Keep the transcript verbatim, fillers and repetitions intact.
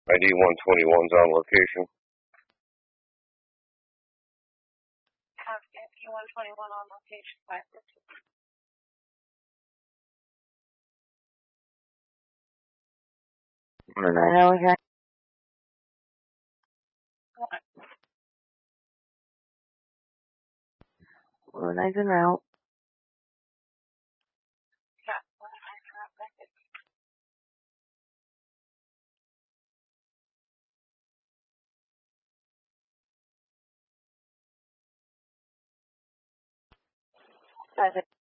I D one twenty-one's on location. I D one twenty-one on location. I know we got. We're nice and out. I